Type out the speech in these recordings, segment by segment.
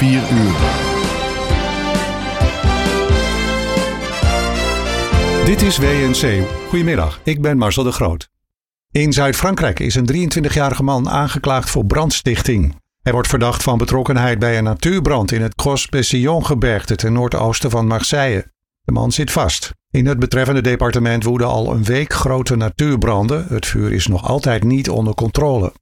4 uur. Dit is WNC. Goedemiddag, ik ben Marcel de Groot. In Zuid-Frankrijk is een 23-jarige man aangeklaagd voor brandstichting. Hij wordt verdacht van betrokkenheid bij een natuurbrand in het Gros-Bessillon-gebergte ten noordoosten van Marseille. De man zit vast. In het betreffende departement woeden al een week grote natuurbranden. Het vuur is nog altijd niet onder controle.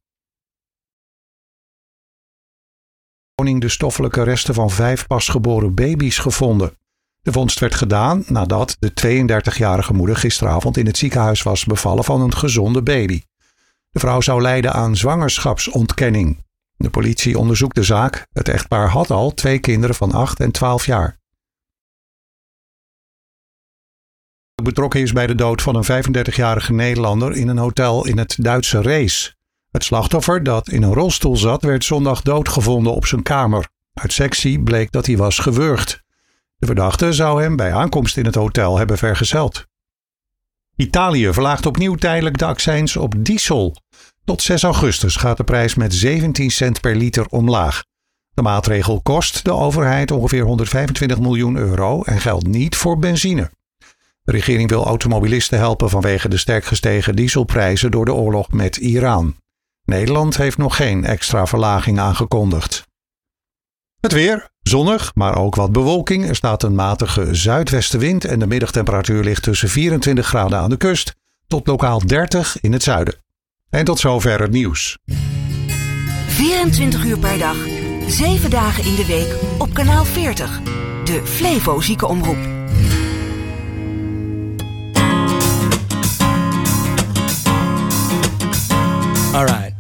De stoffelijke resten van 5 pasgeboren baby's gevonden. De vondst werd gedaan nadat de 32-jarige moeder gisteravond in het ziekenhuis was bevallen van een gezonde baby. De vrouw zou lijden aan zwangerschapsontkenning. De politie onderzoekt de zaak. Het echtpaar had al 2 kinderen van 8 en 12 jaar. Betrokken is bij de dood van een 35-jarige Nederlander in een hotel in het Duitse Rees. Het slachtoffer, dat in een rolstoel zat, werd zondag doodgevonden op zijn kamer. Uit sectie bleek dat hij was gewurgd. De verdachte zou hem bij aankomst in het hotel hebben vergezeld. Italië verlaagt opnieuw tijdelijk de accijns op diesel. Tot 6 augustus gaat de prijs met 17 cent per liter omlaag. De maatregel kost de overheid ongeveer 125 miljoen euro en geldt niet voor benzine. De regering wil automobilisten helpen vanwege de sterk gestegen dieselprijzen door de oorlog met Iran. Nederland heeft nog geen extra verlaging aangekondigd. Het weer, zonnig, maar ook wat bewolking. Er staat een matige zuidwestenwind en de middagtemperatuur ligt tussen 24 graden aan de kust tot lokaal 30 in het zuiden. En tot zover het nieuws. 24 uur per dag, 7 dagen in de week op kanaal 40. De Flevo Ziekenomroep. All right.